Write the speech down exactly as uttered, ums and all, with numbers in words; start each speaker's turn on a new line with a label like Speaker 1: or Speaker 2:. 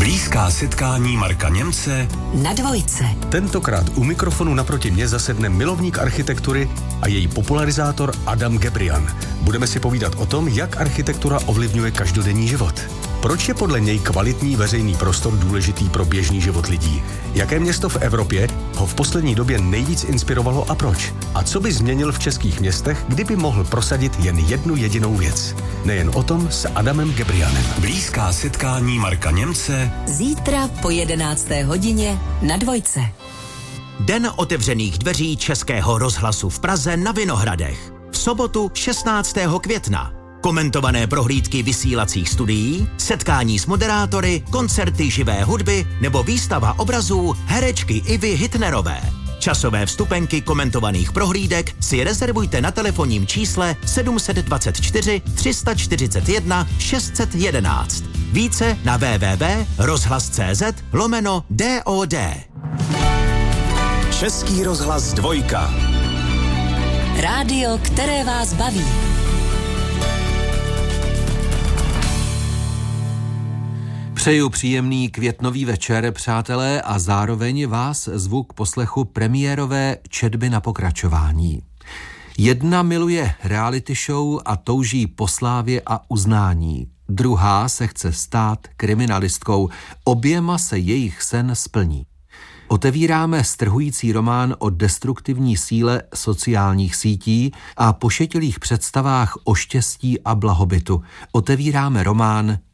Speaker 1: Blízká setkání Marka Němce
Speaker 2: na Dvojce.
Speaker 3: Tentokrát u mikrofonu naproti mě zasedne milovník architektury a její popularizátor Adam Gebrian. Budeme si povídat o tom, jak architektura ovlivňuje každodenní život. Proč je podle něj kvalitní veřejný prostor důležitý pro běžný život lidí? Jaké město v Evropě ho v poslední době nejvíc inspirovalo a proč? A co by změnil v českých městech, kdyby mohl prosadit jen jednu jedinou věc? Nejen o tom s Adamem Gebrianem.
Speaker 1: Blízká setkání Marka Němce
Speaker 2: Zítra po jedenácté hodině na Dvojce.
Speaker 4: Den otevřených dveří Českého rozhlasu v Praze na Vinohradech. V sobotu šestnáctého května. Komentované prohlídky vysílacích studií, setkání s moderátory, koncerty živé hudby nebo výstava obrazů herečky Ivy Hitnerové. Časové vstupenky komentovaných prohlídek si rezervujte na telefonním čísle sedm dva čtyři, tři čtyři jedna, šest jedna jedna. Více na w w w tečka rozhlas.cz lomeno DOD.
Speaker 1: Český rozhlas Dvojka.
Speaker 2: Rádio, které vás baví.
Speaker 5: Přeju příjemný květnový večer, přátelé, a zároveň vás zvu k poslechu premiérové četby na pokračování. Jedna miluje reality show a touží po slávě a uznání. Druhá se chce stát kriminalistkou. Oběma se jejich sen splní. Otevíráme strhující román o destruktivní síle sociálních sítí a pošetilých představách o štěstí a blahobytu. Otevíráme román